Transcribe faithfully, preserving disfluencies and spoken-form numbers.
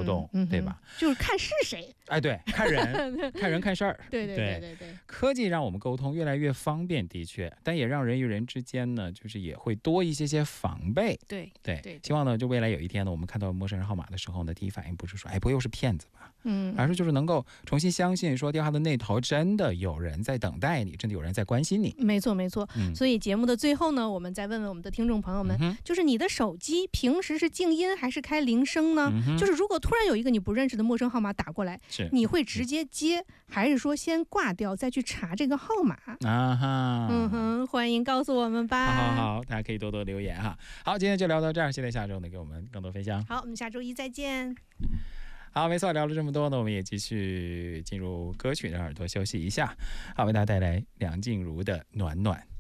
沟通， 嗯嗯、 对吧？ 就是看是谁， 哎，对，看人，看人看事儿。 对对对对对。 科技让我们沟通越来越方便，的确，但也让人与人之间呢，就是也会多一些些防备。 对对, 对, 对， 希望呢，就未来有一天呢，我们看到陌生人号码的时候呢，第一反应不是说，哎，不又是骗子吧？ 嗯， 而是就是能够重新相信，说电话的那头真的有人在等待你，真的有人在关心你。 没错没错、嗯。所以节目的最后呢，我们再问问我们的听众朋友们、嗯，就是你的手机平时是静音还是开铃声呢、嗯？就是如果突然有一个你不认识的陌生号码打过来， 是你会直接接，还是说先挂掉再去查这个号码？ 啊哈， 嗯哼，欢迎告诉我们吧。 好好好，大家可以多多留言哈。好，今天就聊到这儿，期待下周呢给我们更多分享。 好，我们下周一再见。 好，没错，聊了这么多呢，我们也继续进入歌曲，让耳朵休息一下。好，为大家带来梁静茹的《暖暖》。